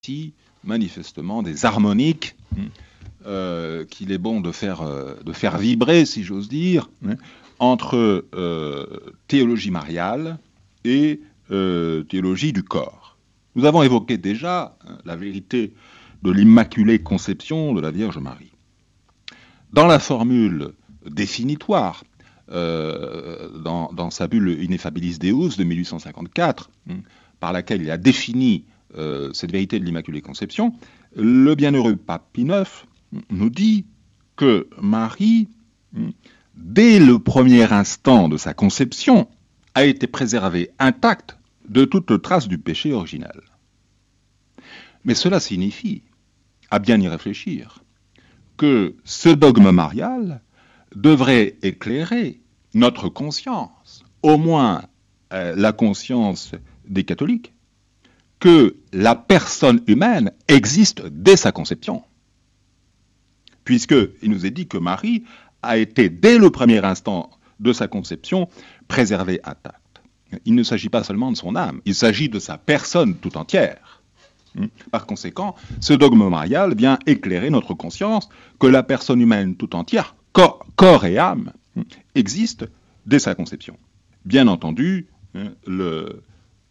ici manifestement des harmoniques qu'il est bon de faire vibrer, si j'ose dire, entre théologie mariale et théologie du corps. Nous avons évoqué déjà la vérité de l'Immaculée Conception de la Vierge Marie. Dans la formule définitoire, dans sa bulle Ineffabilis Deus de 1854, par laquelle il a défini cette vérité de l'Immaculée Conception, le bienheureux pape Pie IX nous dit que Marie, dès le premier instant de sa conception, a été préservée intacte de toute trace du péché originel. Mais cela signifie, à bien y réfléchir, que ce dogme marial devrait éclairer notre conscience, au moins la conscience des catholiques, que la personne humaine existe dès sa conception. Puisqu'il nous est dit que Marie a été, dès le premier instant de sa conception, préservée intacte. Il ne s'agit pas seulement de son âme, il s'agit de sa personne tout entière. Par conséquent, ce dogme marial vient éclairer notre conscience que la personne humaine tout entière, corps et âme, existe dès sa conception. Bien entendu, le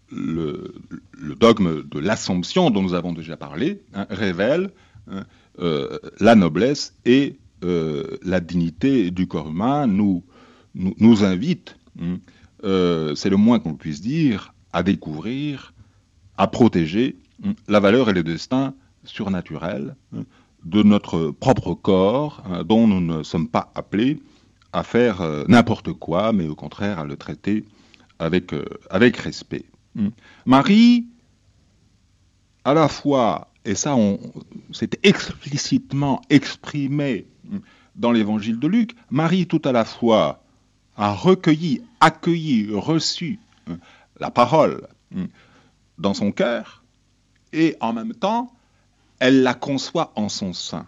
dogme de l'Assomption dont nous avons déjà parlé révèle la noblesse et la dignité du corps humain, nous invite, c'est le moins qu'on puisse dire, à découvrir, à protéger la valeur et le destin surnaturel de notre propre corps, dont nous ne sommes pas appelés à faire n'importe quoi, mais au contraire à le traiter avec respect. Marie, à la fois, et ça c'est explicitement exprimé dans l'évangile de Luc, Marie tout à la fois a recueilli, accueilli, reçu la parole dans son cœur, et en même temps, elle la conçoit en son sein.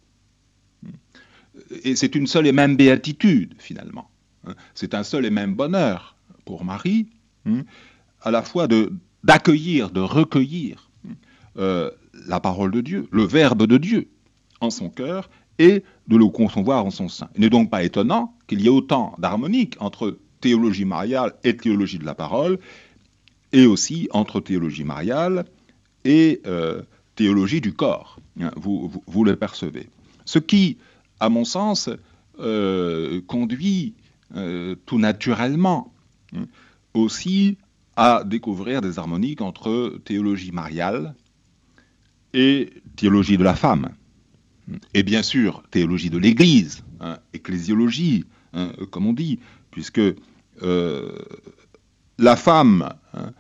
Et c'est une seule et même béatitude, finalement. C'est un seul et même bonheur pour Marie, à la fois d'accueillir, de recueillir la parole de Dieu, le Verbe de Dieu en son cœur, et de le concevoir en son sein. Il n'est donc pas étonnant qu'il y ait autant d'harmonique entre théologie mariale et théologie de la parole, et aussi entre théologie mariale et théologie du corps. Vous le percevez. Ce qui, à mon sens, conduit tout naturellement aussi à découvrir des harmoniques entre théologie mariale et théologie de la femme. Et bien sûr, théologie de l'Église, ecclésiologie, comme on dit, puisque la femme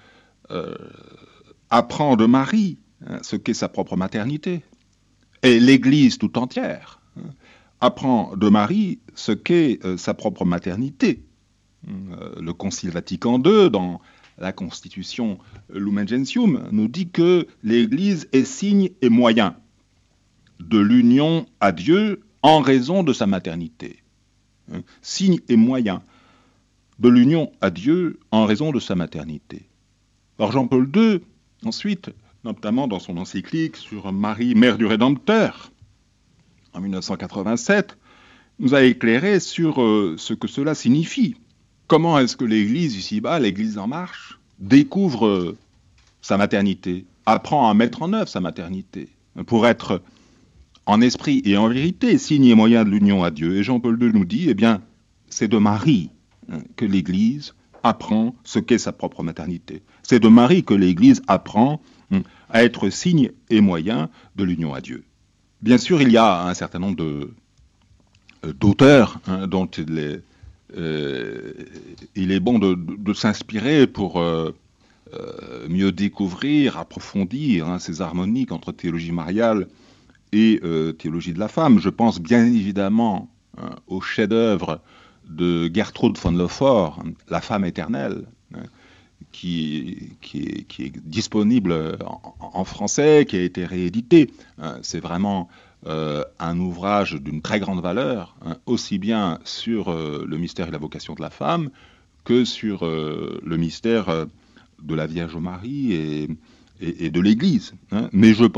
apprend de Marie ce qu'est sa propre maternité, et l'Église tout entière apprend de Marie ce qu'est sa propre maternité. Le Concile Vatican II, dans la Constitution Lumen Gentium, nous dit que l'Église est signe et moyen de l'union à Dieu en raison de sa maternité. Signe et moyen de l'union à Dieu en raison de sa maternité. Alors Jean-Paul II, ensuite, notamment dans son encyclique sur Marie, mère du Rédempteur, en 1987, nous a éclairé sur ce que cela signifie. Comment est-ce que l'Église ici-bas, l'Église en marche, découvre sa maternité, apprend à mettre en œuvre sa maternité, pour être en esprit et en vérité signe et moyen de l'union à Dieu. Et Jean-Paul II nous dit, eh bien, c'est de Marie que l'Église apprend ce qu'est sa propre maternité. C'est de Marie que l'Église apprend à être signe et moyen de l'union à Dieu. Bien sûr, il y a un certain nombre d'auteurs dont il est bon de s'inspirer pour mieux découvrir, approfondir ces harmoniques entre théologie mariale et théologie de la femme. Je pense bien évidemment au chef-d'œuvre de Gertrude von Lefort, La femme éternelle, qui est disponible en français, qui a été réédité. C'est vraiment un ouvrage d'une très grande valeur, aussi bien sur le mystère et la vocation de la femme que sur le mystère de la Vierge Marie et de l'Église. Mais je